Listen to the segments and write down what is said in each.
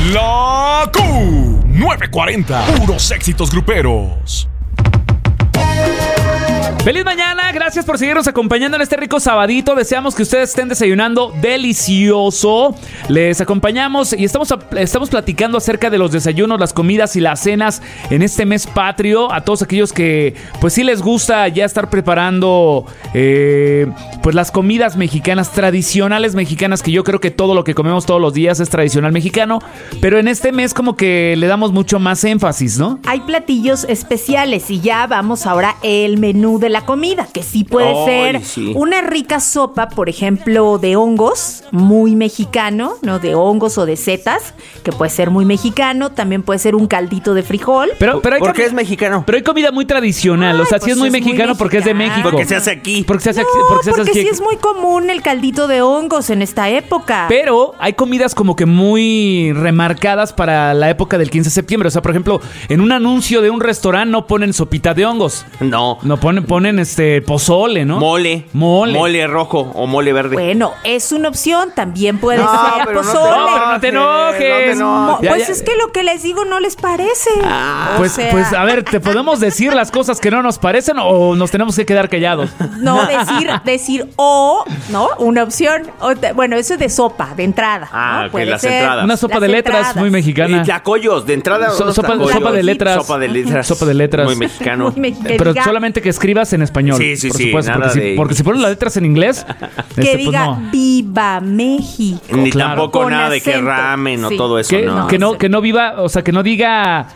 La Q940. Puros éxitos gruperos. ¡Feliz mañana! Gracias por seguirnos acompañando en este rico sabadito. Deseamos que ustedes estén desayunando delicioso. Les acompañamos y estamos platicando acerca de los desayunos, las comidas y las cenas en este mes patrio. A todos aquellos que pues sí les gusta ya estar preparando pues las comidas mexicanas, tradicionales mexicanas, que yo creo que todo lo que comemos todos los días es tradicional mexicano. Pero en este mes como que le damos mucho más énfasis, ¿no? Hay platillos especiales y ya vamos ahora el menú de la comida, que sí puede ser una rica sopa, por ejemplo, de hongos, muy mexicano, ¿no? De hongos o de setas, que puede ser muy mexicano. También puede ser un caldito de frijol. Pero hay ¿Por qué es mexicano? Pero hay comida muy tradicional. O sea, sí es muy mexicano porque es de México. Porque se hace aquí. Porque sí es muy común el caldito de hongos en esta época. Pero hay comidas como que muy remarcadas para la época del 15 de septiembre. O sea, por ejemplo, en un anuncio de un restaurante no ponen sopita de hongos. No ponen pozole, ¿no? Mole rojo o mole verde. Bueno, es una opción. También puede ser pozole. No te enojes. Pues es que lo que les digo no les parece. Pues a ver, ¿te podemos decir las cosas que no nos parecen o nos tenemos que quedar callados? No, decir ¿no? Una opción. Bueno, eso es de sopa, de entrada, ¿no? Puede las ser entradas. Una sopa de letras muy mexicana. Tlacoyos, de entrada. Sopa de letras. Sopa de letras. Sopa de letras. Muy mexicano. Pero solamente que escribas en español. Sí, por supuesto, nada porque si ponen las letras en inglés, que diga Viva México. Ni claro. Tampoco Con nada de que acento. ramen o todo eso. Que no viva, o sea, que no diga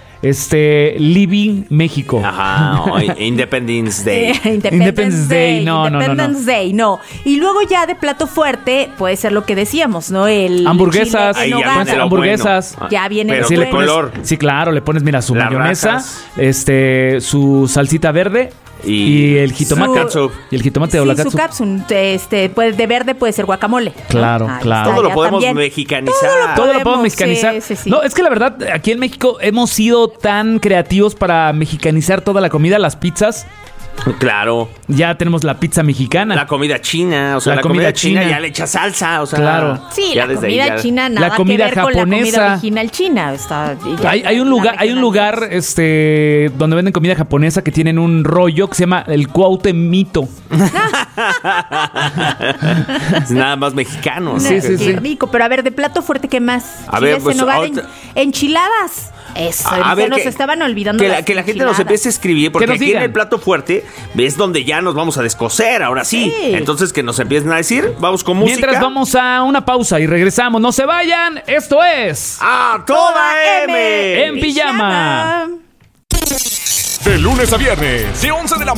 Living México. Ajá, Independence Day. Independence Day, no. Independence Day, no. Y luego ya de plato fuerte puede ser lo que decíamos, ¿no? El hamburguesas, chile en nogada. hamburguesas. Ya viene pero el de color. Sí, claro, le pones, mira, su Las mayonesa, rajas. su salsita verde y el jitomate. Y el jitomate o la su catsup. De verde puede ser guacamole. Claro, ¿no? claro. Todo lo podemos también. mexicanizar. Todo lo podemos mexicanizar. Sí. No, es que la verdad, aquí en México hemos sido tan creativos para mexicanizar toda la comida, las pizzas. Claro. Ya tenemos la pizza mexicana. La comida china, o sea, la comida china ya le echa salsa, o sea. Claro. Sí, la comida china nada la comida que ver japonesa. con la comida original china. Hay un lugar donde venden comida japonesa que tienen un rollo que se llama el Cuauhtémito. Es nada más mexicano, ¿no? Sí. Qué rico, pero a ver, de plato fuerte, ¿qué más? A ver, pues, enchiladas. Eso, a ver, nos estaban olvidando. Que la gente nos empiece a escribir, porque aquí digan. en el plato fuerte es donde ya nos vamos a descoser, ahora sí. Entonces que nos empiecen a decir, vamos con música. Mientras vamos a una pausa y regresamos, no se vayan, esto es ¡A toda M! en pijama. De lunes a viernes, de 11 de la